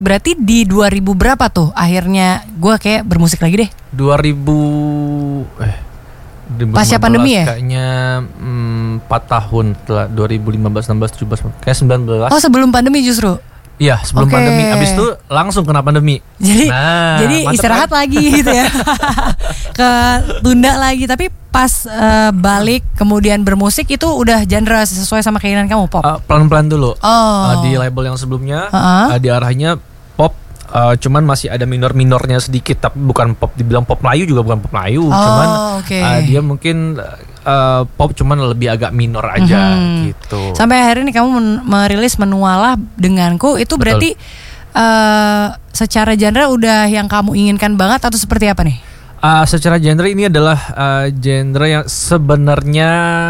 Berarti di 2000 berapa tuh akhirnya gue kayak bermusik lagi deh? 2015 Pasca pandemi ya? Kayaknya 4 tahun setelah 2015, 16, 17 kayak 19. Oh sebelum pandemi justru? Iya sebelum Oke. pandemi. Abis itu langsung kena pandemi. Jadi istirahat kan? lagi gitu ya. Ketunda lagi. Tapi pas balik kemudian bermusik itu udah genre sesuai sama keinginan kamu, pop? Pelan-pelan dulu. Oh. Di label yang sebelumnya Uh-uh. diarahnya pop. Cuman masih ada minor-minornya sedikit. Tapi bukan pop, dibilang pop Melayu juga bukan pop Melayu. Cuman dia mungkin pop cuman lebih agak minor aja gitu. Sampai akhirnya nih kamu merilis Menualah Denganku. Itu berarti secara genre udah yang kamu inginkan banget atau seperti apa nih? Secara genre ini adalah genre yang sebenarnya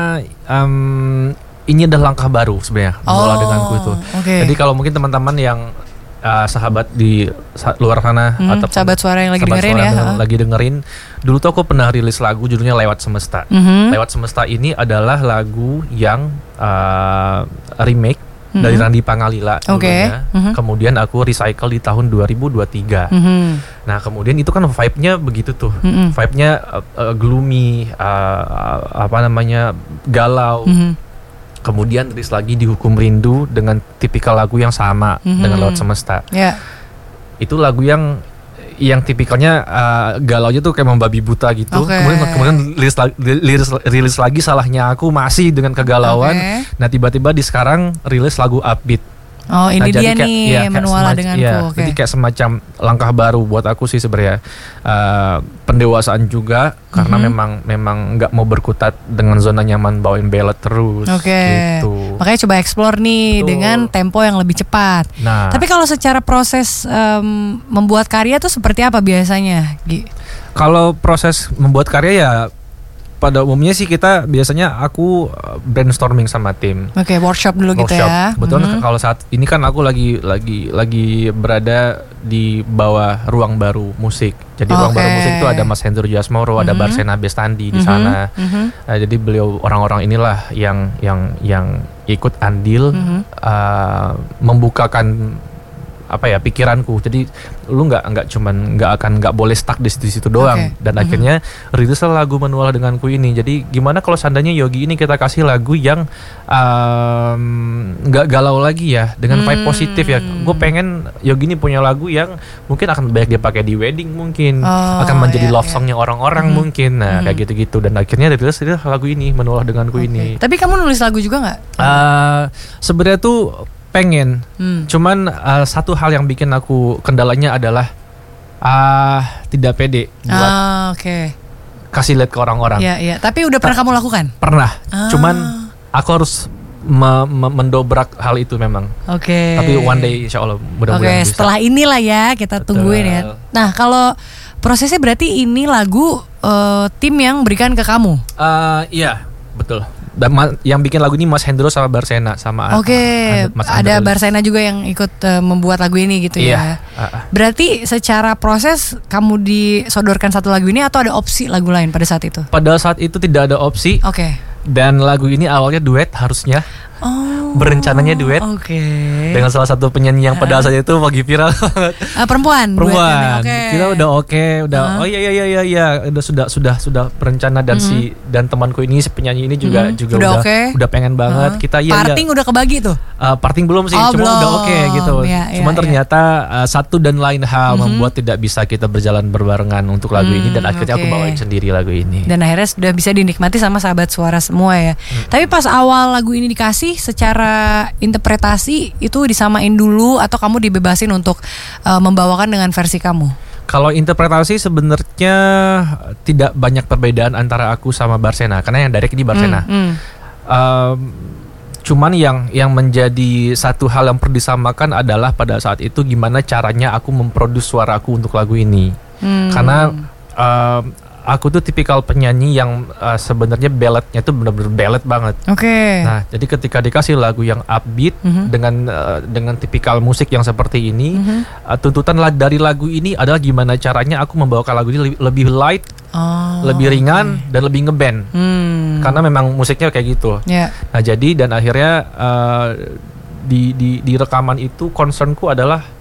ini adalah langkah baru sebenarnya. Menualah Denganku itu. Jadi kalau mungkin teman-teman yang sahabat di luar sana atau sahabat suara yang lagi dengerin lagi dengerin, dulu tuh aku pernah rilis lagu judulnya Lewat Semesta. Lewat Semesta ini adalah lagu yang remake dari Randy Pangalila dulunya. Kemudian aku recycle di tahun 2023. Nah kemudian itu kan vibe-nya begitu tuh, vibe-nya gloomy, galau. Kemudian rilis lagi di Hukum Rindu dengan tipikal lagu yang sama dengan Lewat Semesta. Itu lagu yang tipikalnya galau aja tuh kayak membabi buta gitu. Kemudian rilis lagi Salahnya Aku masih dengan kegalauan. Nah tiba-tiba di sekarang rilis lagu upbeat. Oh ini dia nih Menualah Denganku. Jadi kayak semacam langkah baru buat aku sih sebenarnya, pendewasaan juga karena memang nggak mau berkutat dengan zona nyaman bawain ballad terus. Gitu. Makanya coba explore nih dengan tempo yang lebih cepat. Nah, tapi kalau secara proses membuat karya tuh seperti apa biasanya? Kalau proses membuat karya ya pada umumnya sih kita biasanya aku brainstorming sama tim. Workshop dulu gitu ya. Kebetulan kalau saat ini kan aku lagi berada di bawah Ruang Baru Musik. Jadi Ruang Baru Musik itu ada Mas Hendro Jasmoro, ada Barsena Bestandi di sana. Jadi beliau orang-orang inilah yang ikut andil membukakan pikiranku. Jadi lu nggak boleh stuck di situ doang. Dan akhirnya rilislah lagu Menualah Denganku ini. Jadi gimana kalau seandainya Yogi ini kita kasih lagu yang nggak galau lagi ya, dengan vibe positif ya. Gue pengen Yogi ini punya lagu yang mungkin akan banyak dipakai di wedding, mungkin akan menjadi love songnya orang-orang mungkin. Nah kayak gitu-gitu. Dan akhirnya rilis lagu ini Menualah Denganku ini. Tapi kamu nulis lagu juga nggak? Sebenarnya tuh pengen, cuman satu hal yang bikin aku kendalanya adalah tidak pede buat kasih lihat ke orang-orang. Iya. Tapi udah pernah kamu lakukan? Pernah, cuman aku harus mendobrak hal itu memang. Tapi one day insya Allah mudah-mudahan bisa. Setelah inilah ya kita tungguin ya. Nah kalau prosesnya berarti ini lagu tim yang berikan ke kamu? Iya betul. Dan yang bikin lagu ini Mas Hendro sama Barsena sama Mas ada Barsena juga yang ikut membuat lagu ini gitu ya. Berarti secara proses kamu disodorkan satu lagu ini atau ada opsi lagu lain pada saat itu? Pada saat itu tidak ada opsi. Dan lagu ini awalnya duet harusnya. Berencananya duet dengan salah satu penyanyi yang pada saat itu lagi viral. Perempuan. Kita udah udah iya sudah berencana dan temanku ini si penyanyi ini juga udah pengen banget kita parting udah kebagi tuh. Parting belum sih, cuma udah gitu. Cuman ternyata satu dan lain hal membuat tidak bisa kita berjalan berbarengan untuk lagu ini, dan akhirnya aku bawain sendiri lagu ini. Dan akhirnya sudah bisa dinikmati sama sahabat suara semua ya. Tapi pas awal lagu ini dikasih, secara interpretasi itu disamain dulu atau kamu dibebasin untuk membawakan dengan versi kamu? Kalau interpretasi sebenarnya tidak banyak perbedaan antara aku sama Barsena, karena yang direct ini Barsena. Cuman yang menjadi satu hal yang perlu disamakan adalah pada saat itu gimana caranya aku memproduksi suaraku untuk lagu ini. Karena aku tuh tipikal penyanyi yang sebenarnya balladnya tuh benar-benar ballad banget. Nah, jadi ketika dikasih lagu yang upbeat dengan tipikal musik yang seperti ini, tuntutan dari lagu ini adalah gimana caranya aku membawakan lagu ini lebih light, lebih ringan dan lebih ngeband. Karena memang musiknya kayak gitu. Nah, jadi dan akhirnya di rekaman itu concernku adalah